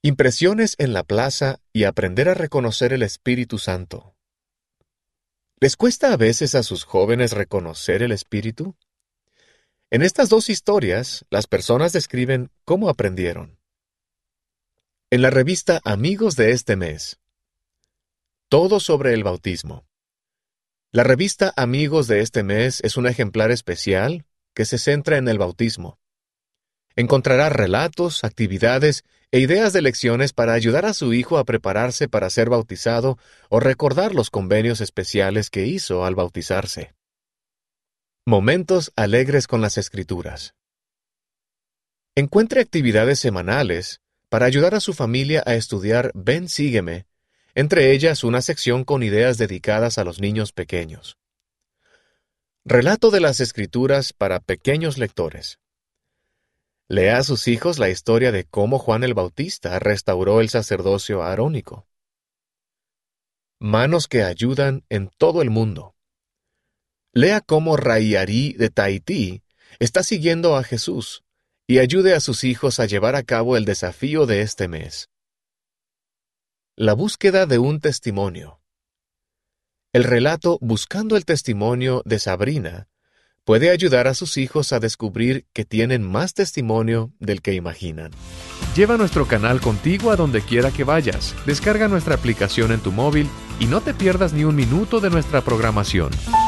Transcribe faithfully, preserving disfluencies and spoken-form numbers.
Impresiones en la plaza y aprender a reconocer el Espíritu Santo. ¿Les cuesta a veces a sus jóvenes reconocer el Espíritu? En estas dos historias, las personas describen cómo aprendieron. En la revista Amigos de este mes, todo sobre el bautismo. La revista Amigos de este mes es un ejemplar especial que se centra en el bautismo. Encontrará relatos, actividades e ideas de lecciones para ayudar a su hijo a prepararse para ser bautizado o recordar los convenios especiales que hizo al bautizarse. Momentos alegres con las Escrituras. Encuentre actividades semanales para ayudar a su familia a estudiar Ven, sígueme, entre ellas una sección con ideas dedicadas a los niños pequeños. Relato de las Escrituras para pequeños lectores. Lea a sus hijos la historia de cómo Juan el Bautista restauró el sacerdocio arónico. Manos que ayudan en todo el mundo. Lea cómo Raiarí de Tahití está siguiendo a Jesús y ayude a sus hijos a llevar a cabo el desafío de este mes. La búsqueda de un testimonio. El relato Buscando el testimonio de Sabrina puede ayudar a sus hijos a descubrir que tienen más testimonio del que imaginan. Lleva nuestro canal contigo a donde quiera que vayas. Descarga nuestra aplicación en tu móvil y no te pierdas ni un minuto de nuestra programación.